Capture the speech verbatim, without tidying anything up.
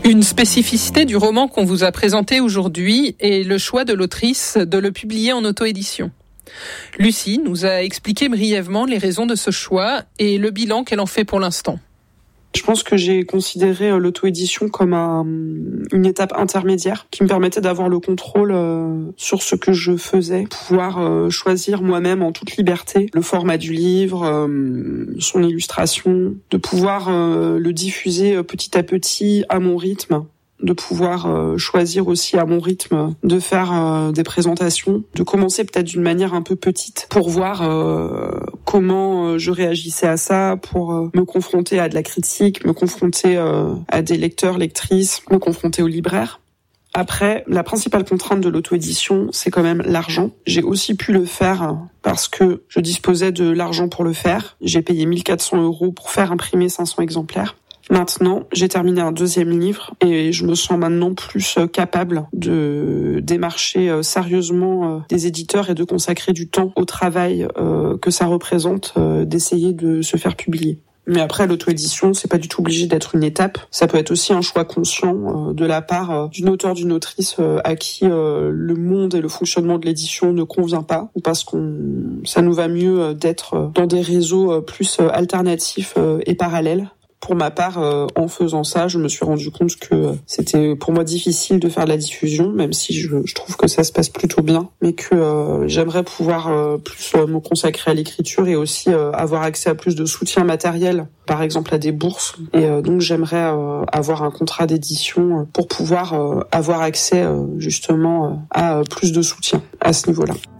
Une spécificité du roman qu'on vous a présenté aujourd'hui est le choix de l'autrice de le publier en auto-édition. Lucie nous a expliqué brièvement les raisons de ce choix et le bilan qu'elle en fait pour l'instant. Je pense que j'ai considéré l'auto-édition comme un, une étape intermédiaire qui me permettait d'avoir le contrôle euh, sur ce que je faisais, pouvoir euh, choisir moi-même en toute liberté le format du livre, euh, son illustration, de pouvoir euh, le diffuser euh, petit à petit à mon rythme, de pouvoir euh, choisir aussi à mon rythme de faire euh, des présentations, de commencer peut-être d'une manière un peu petite pour voir euh, comment euh, je réagissais à ça, pour euh, me confronter à de la critique, me confronter euh, à des lecteurs, lectrices, me confronter aux libraires. Après, la principale contrainte de l'auto-édition, c'est quand même l'argent. J'ai aussi pu le faire parce que je disposais de l'argent pour le faire. J'ai payé mille quatre cents euros pour faire imprimer cinq cents exemplaires. Maintenant, j'ai terminé un deuxième livre et je me sens maintenant plus capable de démarcher sérieusement des éditeurs et de consacrer du temps au travail que ça représente d'essayer de se faire publier. Mais après, l'auto-édition, c'est pas du tout obligé d'être une étape. Ça peut être aussi un choix conscient de la part d'une auteure, d'une autrice à qui le monde et le fonctionnement de l'édition ne convient pas, ou parce qu'on, ça nous va mieux d'être dans des réseaux plus alternatifs et parallèles. Pour ma part, euh, en faisant ça, je me suis rendu compte que c'était pour moi difficile de faire de la diffusion, même si je, je trouve que ça se passe plutôt bien, mais que euh, j'aimerais pouvoir euh, plus euh, me consacrer à l'écriture et aussi euh, avoir accès à plus de soutien matériel, par exemple à des bourses. Et euh, donc j'aimerais euh, avoir un contrat d'édition pour pouvoir euh, avoir accès euh, justement euh, à plus de soutien à ce niveau-là.